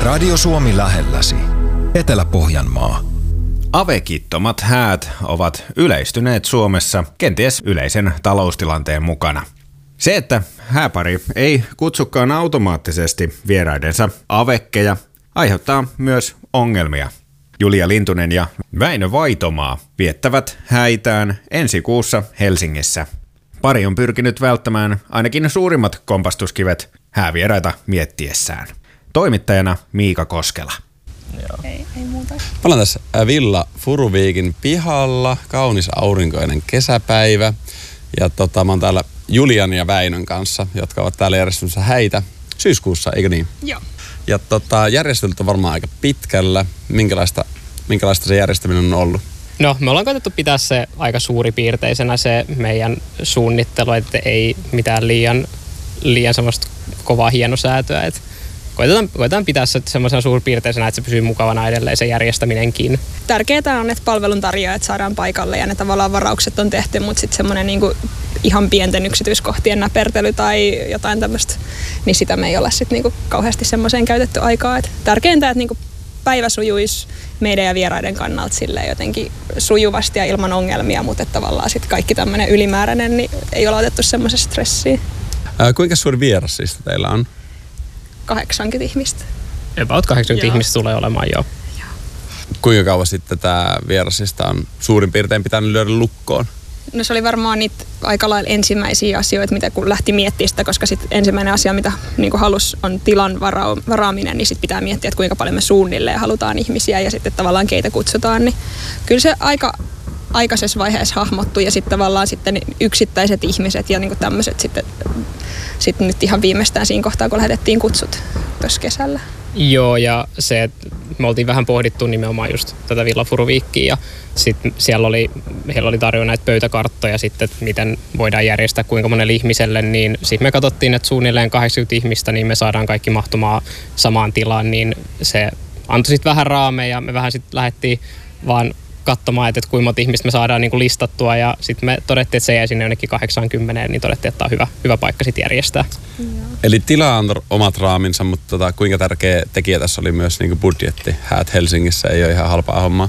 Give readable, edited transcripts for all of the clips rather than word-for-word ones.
Radio Suomi lähelläsi. Etelä-Pohjanmaa. Avekittomat häät ovat yleistyneet Suomessa kenties yleisen taloustilanteen mukana. Se, että hääpari ei kutsukaan automaattisesti vieraidensa avekkeja, aiheuttaa myös ongelmia. Julia Lintunen ja Väinö Vaitomaa viettävät häitään ensi kuussa Helsingissä. Pari on pyrkinyt välttämään ainakin suurimmat kompastuskivet häävieraita miettiessään. Toimittajana Miika Koskela. Joo. Ei muuta. Mä olen tässä Villa Furuviikin pihalla, kaunis aurinkoinen kesäpäivä. Ja mä oon täällä Julian ja Väinön kanssa, jotka ovat täällä järjestämässä häitä syyskuussa, eikö niin? Joo. Ja järjestelyt on varmaan aika pitkällä. Minkälaista se järjestäminen on ollut? No, me ollaan koetettu pitää se aika suuripiirteisenä se meidän suunnittelu, että ei mitään liian semmoista kovaa hienosäätöä. Että koetetaan pitää se semmoisena suurpiirteisenä, että se pysyy mukavana edelleen se järjestäminenkin. Tärkeää on, että palveluntarjoajat saadaan paikalle ja ne tavallaan varaukset on tehty, mutta sitten semmoinen niinku ihan pienten yksityiskohtien näpertely tai jotain tämmöistä, niin sitä me ei olla sitten niinku kauheasti semmoiseen käytetty aikaa. Et tärkeintä, että niinku päivä sujuisi meidän ja vieraiden kannalta silleen jotenkin sujuvasti ja ilman ongelmia, mutta tavallaan sitten kaikki tämmöinen ylimääräinen, niin ei ole otettu semmoisessa stressiin. Kuinka suuri vieraslista teillä on? 80 ihmistä. About 80 ihmistä tulee olemaan jo. Kuinka kauan sitten tämä vieraslista on suurin piirtein pitänyt lyödä lukkoon? No se oli varmaan niitä aika lailla ensimmäisiä asioita, mitä kun lähti miettimään sitä, koska sit ensimmäinen asia, mitä niin halusi, on tilan varaaminen, niin sitten pitää miettiä, että kuinka paljon me suunnilleen halutaan ihmisiä ja sitten tavallaan keitä kutsutaan. Niin kyllä se aikaisessa vaiheessa hahmottui ja sitten tavallaan sitten yksittäiset ihmiset ja niin tämmöiset sitten nyt ihan viimeistään siinä kohtaa, kun lähetettiin kutsut tuossa kesällä. Joo, ja se, että me oltiin vähän pohdittu nimenomaan just tätä Villa Furuviikkiä ja sitten heillä oli tarjolla näitä pöytäkarttoja sitten, että miten voidaan järjestää kuinka monelle ihmiselle, niin sitten me katsottiin, että suunnilleen 80 ihmistä, niin me saadaan kaikki mahtumaan samaan tilaan, niin se antoi sitten vähän raameja ja me vähän sitten lähdettiin vaan katsomaan, että kuinka monta ihmistä me saadaan niin kuin listattua ja sitten me todettiin, että se jäi sinne jonnekin 80, niin todettiin, että tämä on hyvä paikka sitten järjestää. Joo. Eli tila on omat raaminsa, mutta kuinka tärkeä tekijä tässä oli myös niin kuin budjetti? Häät Helsingissä ei ole ihan halpaa hommaa.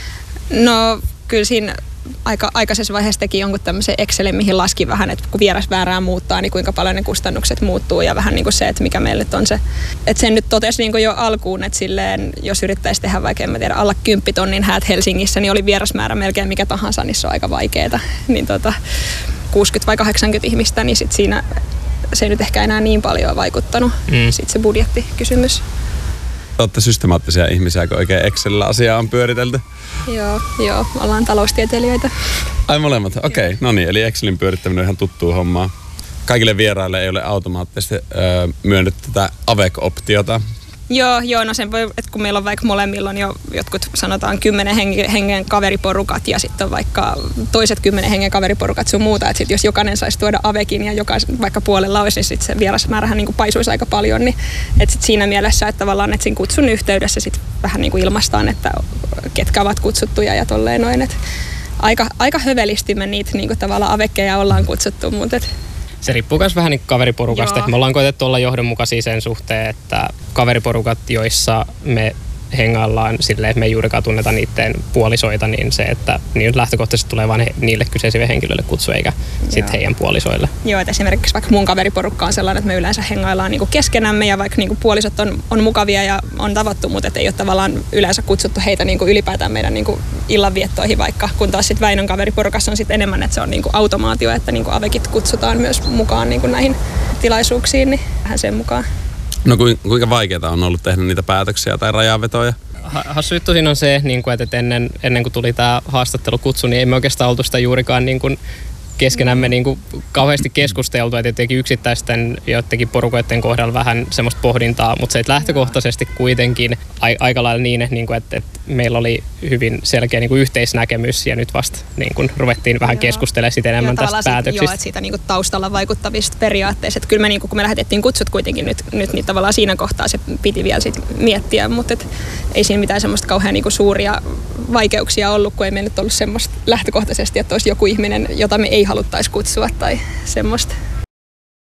No kyllä siinä aikaisessa vaiheessa teki jonkun tämmöisen Excelin, mihin laski vähän, että kun vierasmäärää muuttaa, niin kuinka paljon ne kustannukset muuttuu ja vähän niin kuin se, että mikä meille on se. Että sen nyt totesi niin kuin jo alkuun, että silleen, jos yrittäisi tehdä vaikka, en mä tiedä, alla 10 tonnin häät Helsingissä, niin oli vierasmäärä melkein mikä tahansa, niin se on aika vaikeeta. Niin 60 vai 80 ihmistä, niin sit siinä se ei nyt ehkä enää niin paljon vaikuttanut, sitten se budjettikysymys. Olette systemaattisia ihmisiä, kun oikein Excelillä asiaa on pyöritelty. Joo, ollaan taloustieteilijöitä. Ai molemmat, okei. No niin, eli Excelin pyörittäminen on ihan tuttua hommaa. Kaikille vieraille ei ole automaattisesti myönnetty tätä AVEC-optiota. Joo, no sen voi, että kun meillä on vaikka molemmilla on jo jotkut sanotaan 10 hengen kaveriporukat ja sitten on vaikka toiset 10 hengen kaveriporukat sun muuta, että sit jos jokainen saisi tuoda avekin ja vaikka puolella olisi, niin sitten se vierasmäärähän niin kuin paisuisi aika paljon, niin että sit siinä mielessä, että tavallaan että siinä kutsun yhteydessä sit vähän niin kuin ilmaistaan, että ketkä ovat kutsuttuja ja tolleen noin, että aika hövelisti me niitä niin kuin tavallaan avekkeja ollaan kutsuttu, mutta se riippuu myös vähän niin kaveriporukasta. Me ollaan koetettu olla johdonmukaisia sen suhteen, että kaveriporukat, joissa me hengaillaan silleen, että me ei juurikaan tunneta niiden puolisoita, niin se, että niin lähtökohtaisesti tulee vain niille kyseisille henkilöille kutsu, eikä sitten heidän puolisoille. Joo, että esimerkiksi vaikka mun kaveriporukka on sellainen, että me yleensä hengaillaan niinku keskenämme ja vaikka niinku puolisot on mukavia ja on tavattu, mutta ei ole tavallaan yleensä kutsuttu heitä niinku ylipäätään meidän niinku illanviettoihin vaikka, kun taas sitten Väinön kaveriporukassa on sitten enemmän, että se on niinku automaatio, että niinku avekit kutsutaan myös mukaan niinku näihin tilaisuuksiin, niin vähän sen mukaan. No kuinka vaikeaa on ollut tehdä niitä päätöksiä tai rajanvetoja? Hassu juttu siinä on se, että ennen kuin tuli tämä haastattelukutsu, niin ei me oikeastaan oltu sitä juurikaan keskenämme kauheasti keskusteltu, että jotenkin yksittäisten jotenkin porukoiden kohdalla vähän semmoista pohdintaa, mutta se, että lähtökohtaisesti kuitenkin aika lailla niin, että meillä oli hyvin selkeä yhteisnäkemys ja nyt vasta ruvettiin vähän keskustelemaan sitten enemmän tästä päätöksistä. Joo, että siitä taustalla vaikuttavista periaatteista. Että kyllä me, kun me lähetettiin kutsut kuitenkin nyt niin tavallaan siinä kohtaa se piti vielä sit miettiä, mutta ei siinä mitään semmoista kauhean suuria vaikeuksia ollut, kun ei meillä nyt ollut semmoista lähtökohtaisesti, että olisi joku ihminen, jota me ei haluttaisi kutsua tai semmoista.